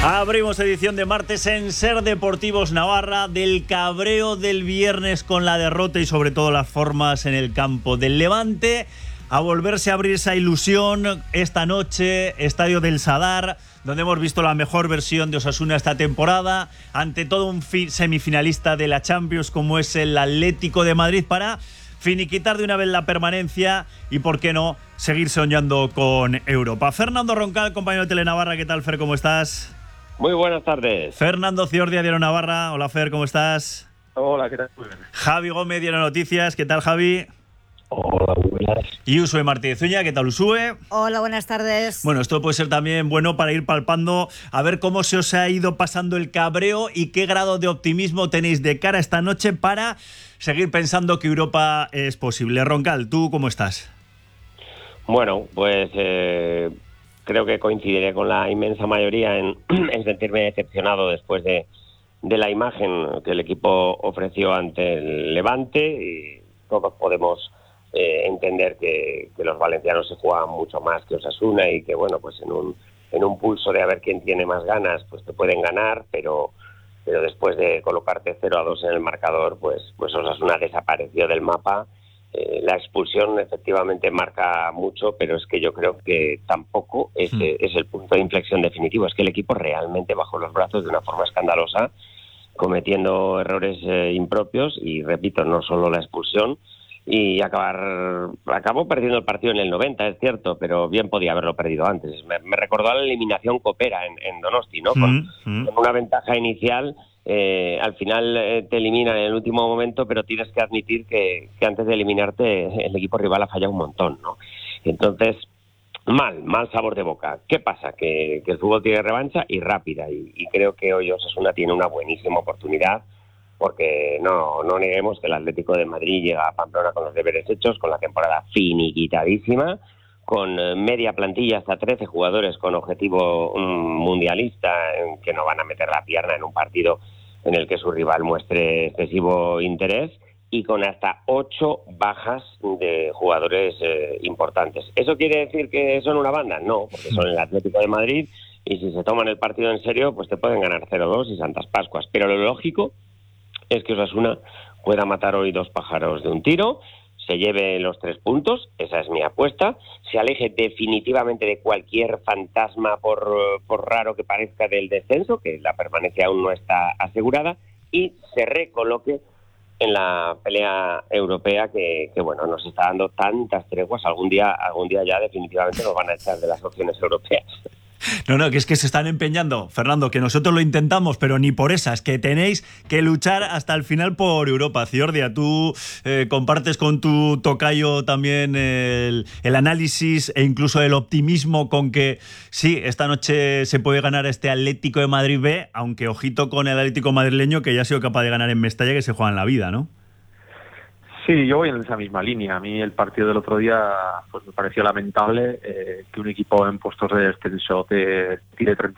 Abrimos edición de martes en Ser Deportivos Navarra, del cabreo del viernes con la derrota y sobre todo las formas en el campo del Levante, a volverse a abrir esa ilusión esta noche, Estadio del Sadar, donde hemos visto la mejor versión de Osasuna esta temporada, ante todo un semifinalista de la Champions como es el Atlético de Madrid, para finiquitar de una vez la permanencia y, por qué no, seguir soñando con Europa. Fernando Roncal, compañero de Telenavarra, ¿qué tal, Fer? ¿Cómo estás? Muy buenas tardes. Fernando Ciordia, Diario Navarra. Hola, Fer, ¿cómo estás? Hola, ¿qué tal? Muy bien. Javi Gómez, Diario Noticias. ¿Qué tal, Javi? Hola, buenas. Y Usue Martínez Uña. ¿Qué tal, Usue? Hola, buenas tardes. Bueno, esto puede ser también bueno para ir palpando, a ver cómo se os ha ido pasando el cabreo y qué grado de optimismo tenéis de cara a esta noche para seguir pensando que Europa es posible. Roncal, ¿tú cómo estás? Bueno, pues creo que coincidiré con la inmensa mayoría en sentirme decepcionado después de la imagen que el equipo ofreció ante el Levante. Y todos podemos entender que los valencianos se juegan mucho más que Osasuna y que, bueno, pues en un pulso de a ver quién tiene más ganas, pues te pueden ganar, pero después de colocarte 0-2 en el marcador, pues Osasuna desapareció del mapa. La expulsión efectivamente marca mucho, pero es que yo creo que tampoco es el punto de inflexión definitivo. Es que el equipo realmente bajó los brazos de una forma escandalosa, cometiendo errores impropios, y repito, no solo la expulsión, y acabó perdiendo el partido en el 90, es cierto, pero bien podía haberlo perdido antes. Me recordó a la eliminación copera en Donosti, ¿no? Con una ventaja inicial. Al final te eliminan en el último momento, pero tienes que admitir que antes de eliminarte el equipo rival ha fallado un montón, ¿no? Entonces, mal sabor de boca. ¿Qué pasa? Que el fútbol tiene revancha y rápida, y creo que hoy Osasuna tiene una buenísima oportunidad, porque no neguemos que el Atlético de Madrid llega a Pamplona con los deberes hechos, con la temporada finiquitadísima, con media plantilla, hasta 13 jugadores con objetivo mundialista, que no van a meter la pierna en un partido en el que su rival muestre excesivo interés, y con hasta 8 bajas de jugadores importantes. ¿Eso quiere decir que son una banda? No, porque son el Atlético de Madrid, y si se toman el partido en serio, pues te pueden ganar 0-2 y Santas Pascuas. Pero lo lógico es que Osasuna pueda matar hoy 2 pájaros de un tiro, se lleve los 3 puntos, esa es mi apuesta, se aleje definitivamente de cualquier fantasma, por raro que parezca, del descenso, que la permanencia aún no está asegurada, y se recoloque en la pelea europea que bueno, nos está dando tantas treguas. Algún día ya definitivamente nos van a echar de las opciones europeas. No, que es que se están empeñando, Fernando, que nosotros lo intentamos, pero ni por esas, que tenéis que luchar hasta el final por Europa. Ciordia, tú compartes con tu tocayo también el análisis e incluso el optimismo con que sí, esta noche se puede ganar este Atlético de Madrid B, aunque ojito con el Atlético madrileño, que ya ha sido capaz de ganar en Mestalla, que se juega en la vida, ¿no? Sí, yo voy en esa misma línea. A mí el partido del otro día pues me pareció lamentable, que un equipo en puestos de descenso te tire 30